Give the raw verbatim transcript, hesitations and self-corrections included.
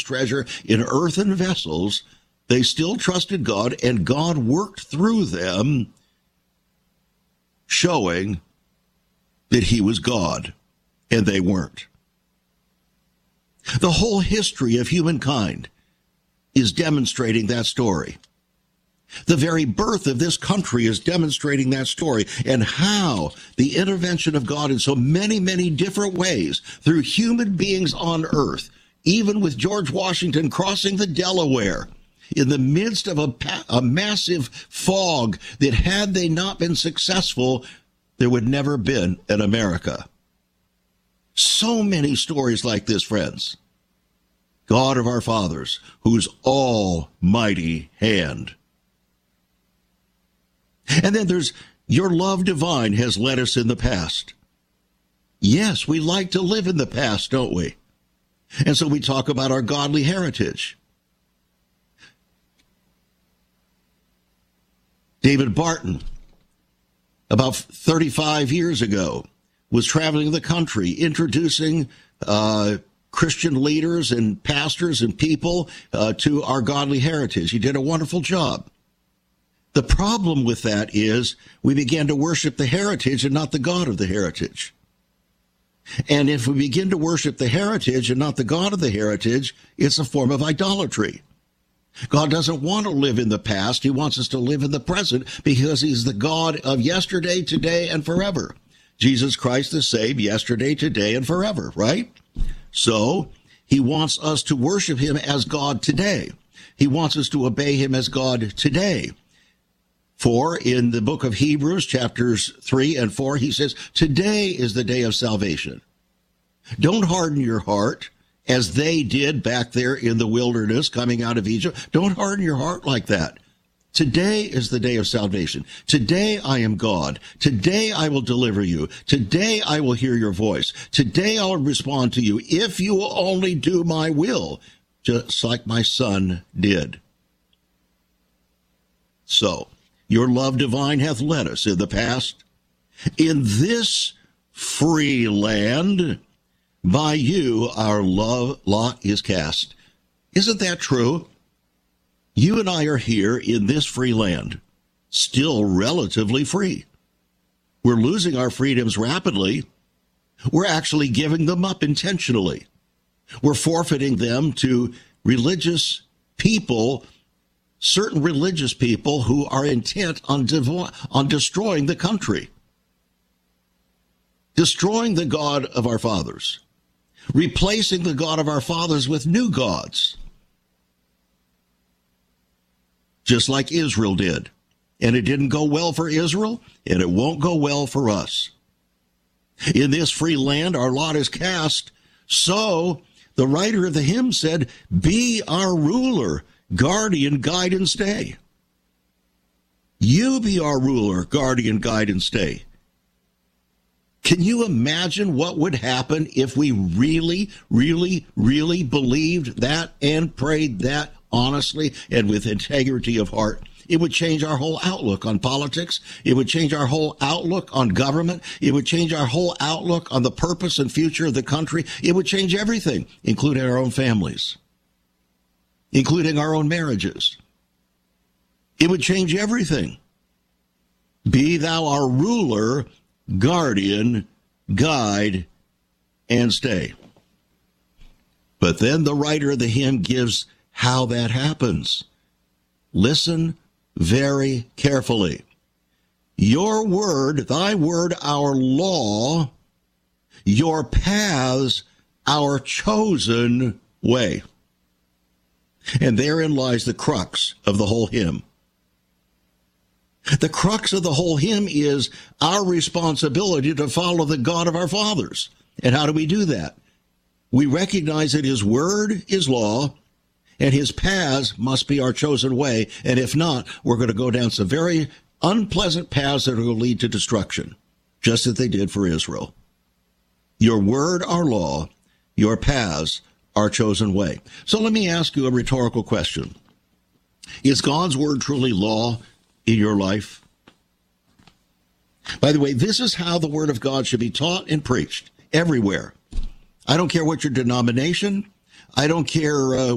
treasure in earthen vessels, they still trusted God, and God worked through them, showing that he was God, and they weren't. The whole history of humankind is demonstrating that story. The very birth of this country is demonstrating that story, and how the intervention of God in so many, many different ways through human beings on earth, even with George Washington crossing the Delaware in the midst of a, a massive fog that, had they not been successful, there would never have been an America. So many stories like this, friends. God of our fathers, whose almighty hand. And then there's your love divine has led us in the past. Yes, we like to live in the past, don't we? And so we talk about our godly heritage. David Barton, about thirty-five years ago, was traveling the country introducing uh, Christian leaders and pastors and people uh, to our godly heritage. He did a wonderful job. The problem with that is we began to worship the heritage and not the God of the heritage. And if we begin to worship the heritage and not the God of the heritage, it's a form of idolatry. God doesn't want to live in the past. He wants us to live in the present, because he's the God of yesterday, today, and forever. Jesus Christ the same yesterday, today, and forever, right? So he wants us to worship him as God today. He wants us to obey him as God today. For in the book of Hebrews, chapters three and four, he says, today is the day of salvation. Don't harden your heart as they did back there in the wilderness coming out of Egypt. Don't harden your heart like that. Today is the day of salvation. Today I am God. Today I will deliver you. Today I will hear your voice. Today I'll respond to you if you will only do my will, just like my son did. So, your love divine hath led us in the past. In this free land, by you our love lot is cast. Isn't that true? You and I are here in this free land, still relatively free. We're losing our freedoms rapidly. We're actually giving them up intentionally. We're forfeiting them to religious people, certain religious people who are intent on, devo- on destroying the country, destroying the God of our fathers, replacing the God of our fathers with new gods, just like Israel did. And it didn't go well for Israel, and it won't go well for us. In this free land, our lot is cast. So the writer of the hymn said, be our ruler, guardian, guide, and stay. You be our ruler, guardian, guide, and stay. Can you imagine what would happen if we really, really, really believed that and prayed that honestly and with integrity of heart? It would change our whole outlook on politics. It would change our whole outlook on government. It would change our whole outlook on the purpose and future of the country. It would change everything, including our own families, including our own marriages. It would change everything. Be thou our ruler, guardian, guide, and stay. But then the writer of the hymn gives how that happens. Listen very carefully. Your word, thy word, our law, your paths, our chosen way. And therein lies the crux of the whole hymn. The crux of the whole hymn is our responsibility to follow the God of our fathers. And how do we do that? We recognize that his word is law, and his paths must be our chosen way. And if not, we're going to go down some very unpleasant paths that are going to lead to destruction, just as they did for Israel. Your word, our law, your paths, our chosen way. So let me ask you a rhetorical question. Is God's word truly law in your life? By the way, this is how the word of God should be taught and preached everywhere. I don't care what your denomination. I don't care uh,